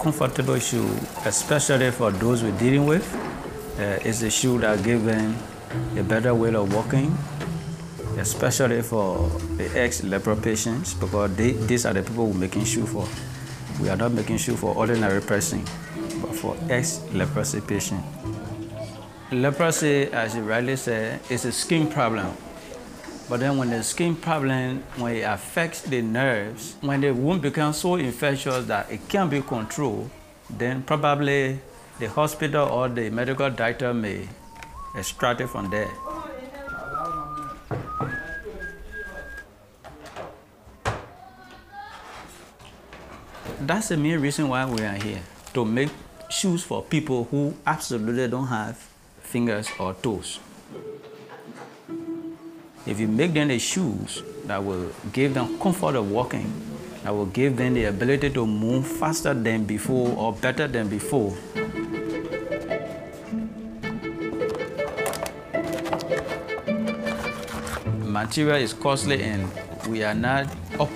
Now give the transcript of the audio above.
comfortable shoe, especially for those we're dealing with. It's a shoe that gives them a better way of walking, especially for the ex-leper patients, because these are the people we're making shoe for. We are not making shoe for ordinary person, but for ex-leprosy patient. Leprosy, as you rightly said, is a skin problem. But then when the skin problem, when it affects the nerves, when the wound becomes so infectious that it can't be controlled, then probably the hospital or the medical doctor may extract it from there. That's the main reason why we are here, to make shoes for people who absolutely don't have fingers or toes. If you make them the shoes that will give them comfort of walking, that will give them the ability to move faster than before or better than before. Material is costly and we are not